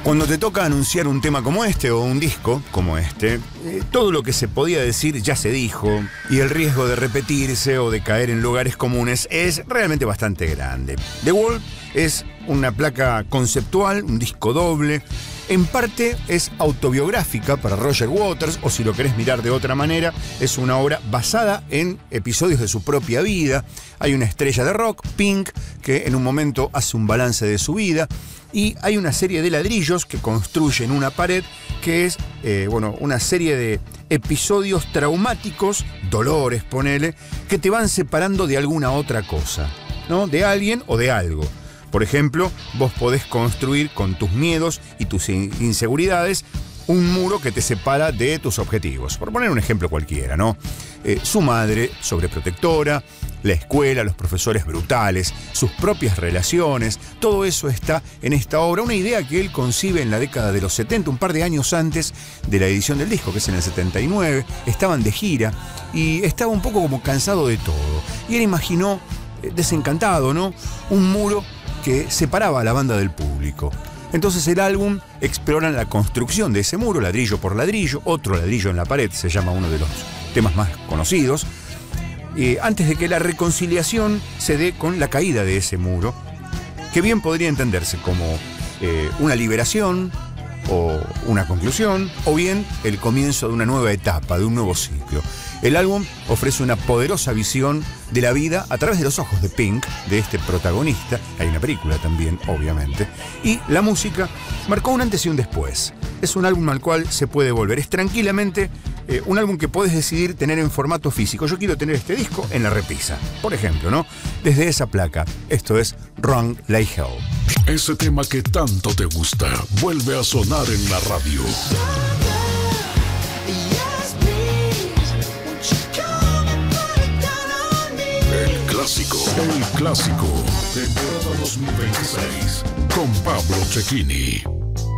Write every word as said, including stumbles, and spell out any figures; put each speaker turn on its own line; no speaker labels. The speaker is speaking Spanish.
Cuando te toca anunciar un tema como este o un disco como este, eh, todo lo que se podía decir ya se dijo y el riesgo de repetirse o de caer en lugares comunes es realmente bastante grande. The Wall es una placa conceptual, un disco doble. En parte es autobiográfica para Roger Waters, o si lo querés mirar de otra manera, es una obra basada en episodios de su propia vida. Hay una estrella de rock, Pink, que en un momento hace un balance de su vida, y hay una serie de ladrillos que construyen una pared que es, eh, bueno, una serie de episodios traumáticos, dolores, ponele, que te van separando de alguna otra cosa, ¿no? De alguien o de algo. Por ejemplo, vos podés construir con tus miedos y tus inseguridades un muro que te separa de tus objetivos. Por poner un ejemplo cualquiera, ¿no? Eh, su madre, sobreprotectora, la escuela, los profesores brutales, sus propias relaciones, todo eso está en esta obra. Una idea que él concibe en la década de los setenta, un par de años antes de la edición del disco, que es en el setenta y nueve. Estaban de gira y estaba un poco como cansado de todo. Y él imaginó, eh, desencantado, ¿no? Un muro que separaba a la banda del público. Entonces el álbum explora la construcción de ese muro, ladrillo por ladrillo, otro ladrillo en la pared, se llama uno de los temas más conocidos, eh, antes de que la reconciliación se dé con la caída de ese muro, que bien podría entenderse como eh, una liberación o una conclusión, o bien el comienzo de una nueva etapa, de un nuevo ciclo. El álbum ofrece una poderosa visión de la vida a través de los ojos de Pink, de este protagonista. Hay una película también, obviamente. Y la música marcó un antes y un después. Es un álbum al cual se puede volver. Es tranquilamente eh, un álbum que puedes decidir tener en formato físico. Yo quiero tener este disco en la repisa, por ejemplo, ¿no? Desde esa placa. Esto es Run Like Hell.
Ese tema que tanto te gusta vuelve a sonar en la radio. El clásico, el clásico, temporada dos mil veintiséis, con Pablo Cecchini.